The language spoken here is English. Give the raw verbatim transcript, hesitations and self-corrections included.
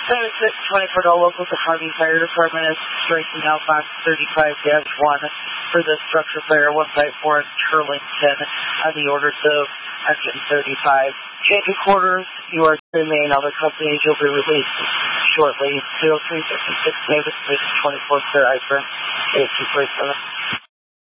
seventy-six twenty-four to local to Harvey Fire Department is striking out box thirty-five dash one for the structure fire one five four in Turlington on the orders of Action thirty-five. Change of quarters, you are to remain. Other companies you'll be released shortly. zero three six six Davis twenty-four Clear Iceberg eight two four seven.